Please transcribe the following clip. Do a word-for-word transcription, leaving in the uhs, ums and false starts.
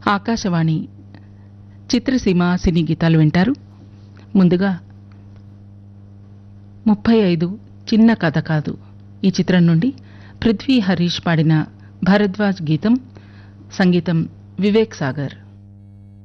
ఆకాశవాణి చిత్రసీమ సినీ గీతాలు వింటారు. ముందుగా ముప్పై ఐదు చిన్న కథ కాదు ఈ చిత్రం నుండి పృథ్వీ హరీష్ పాడిన భరద్వాజ్ గీతం, సంగీతం వివేక్ సాగర్.